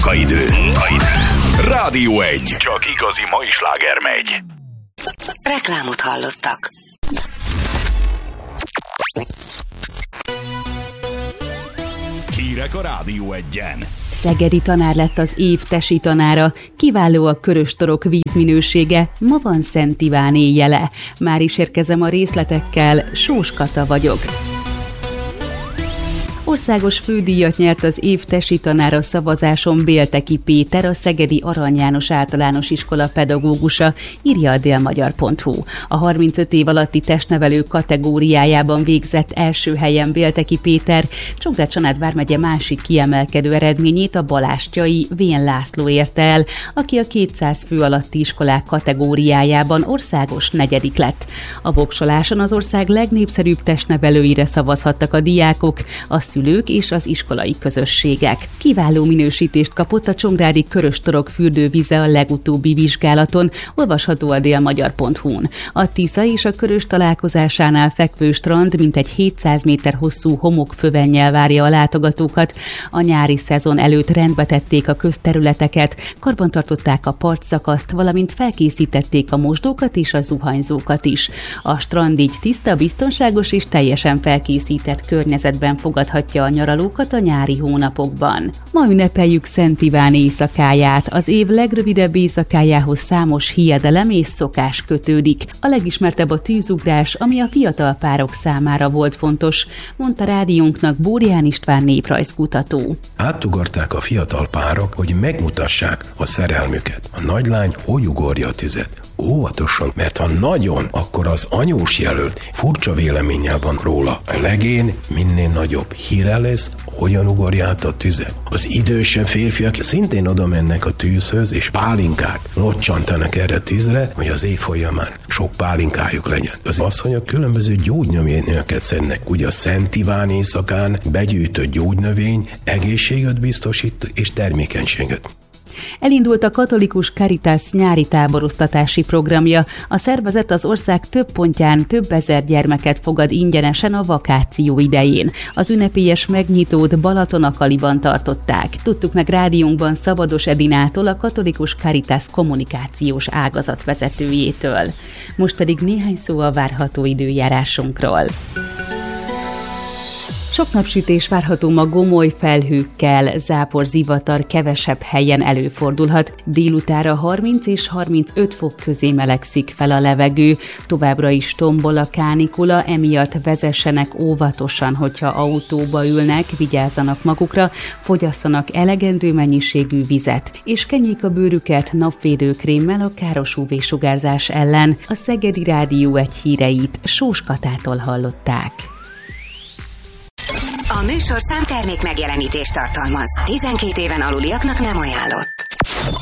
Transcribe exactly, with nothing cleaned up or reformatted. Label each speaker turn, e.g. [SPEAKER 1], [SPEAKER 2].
[SPEAKER 1] Munkaidő. Munkaidő. Rádió egy. Csak igazi mai sláger megy.
[SPEAKER 2] Reklámot hallottak.
[SPEAKER 1] Hírek a Rádió egyen.
[SPEAKER 3] Szegedi tanár lett az év tesi tanára, kiváló a Köröstorok vízminősége, ma van Szent Iván éjjele. Már is érkezem a részletekkel, Sós Kata vagyok. Országos fődíjat nyert az év tesi tanára szavazáson Bélteki Péter, a Szegedi Arany János Általános Iskola pedagógusa, írja a délmagyar pont hu. A harmincöt év alatti testnevelő kategóriájában végzett első helyen Bélteki Péter, Csongrád-Csanád vármegye másik kiemelkedő eredményét a balástyai Vén László érte el, aki a kétszáz fő alatti iskolák kategóriájában országos negyedik lett. A voksoláson az ország legnépszerűbb testnevelőire szavazhattak a diákok, a szülők és az iskolai közösségek. Kiváló minősítést kapott a csongrádi Köröstorok fürdővíze a legutóbbi vizsgálaton, olvasható a délmagyar pont hu-n. A Tisza és a Körös találkozásánál fekvő strand mintegy hétszáz méter hosszú homokfövennyel várja a látogatókat. A nyári szezon előtt rendbe tették a közterületeket, karbantartották a partszakaszt, valamint felkészítették a mosdókat és a zuhanyzókat is. A strand így tiszta, biztonságos és teljesen felkészített környezetben fogadhatja a nyaralókat a nyári hónapokban. Ma ünnepeljük Szent Iván éjszakáját. Az év legrövidebb éjszakájához számos hiedelem és szokás kötődik. A legismertebb a tűzugrás, ami a fiatal párok számára volt fontos, mondta rádiónknak Bórián István néprajzkutató.
[SPEAKER 4] Átugorták a fiatal párok, hogy megmutassák a szerelmüket. A nagylány hogy ugorja a tüzet? Óvatosan, mert ha nagyon, akkor az anyós jelölt furcsa véleménnyel van róla. A legén minél nagyobb híre lesz, hogyan ugorja át a tüzet. Az idősebb férfiak szintén oda mennek a tűzhöz, és pálinkát locsantanak erre a tűzre, hogy az év folyamán sok pálinkájuk legyen. Az asszonyok különböző gyógynövényeket szednek, ugye a Szent Iván éjszakán begyűjtött gyógynövény egészséget biztosít és termékenységet.
[SPEAKER 3] Elindult a katolikus Caritas nyári táboroztatási programja. A szervezet az ország több pontján több ezer gyermeket fogad ingyenesen a vakáció idején. Az ünnepélyes megnyitót Balatonakaliban tartották. Tudtuk meg rádiónkban Szabados Edinától, a katolikus Caritas kommunikációs ágazat vezetőjétől. Most pedig néhány szó a várható időjárásunkról. Sok napsütés várható ma gomoly felhőkkel, zápor, zivatar kevesebb helyen előfordulhat. Délutára harminc és harmincöt fok közé melegszik fel a levegő. Továbbra is tombol a kánikula, emiatt vezessenek óvatosan, hogyha autóba ülnek, vigyázzanak magukra, fogyasszanak elegendő mennyiségű vizet, és kenjék a bőrüket napvédőkrémmel a káros ú vé-sugárzás ellen. A Szegedi Rádió egy híreit Sós Katától hallották.
[SPEAKER 2] A műsorszám termék megjelenítést tartalmaz. tizenkét éven aluliaknak nem ajánlott.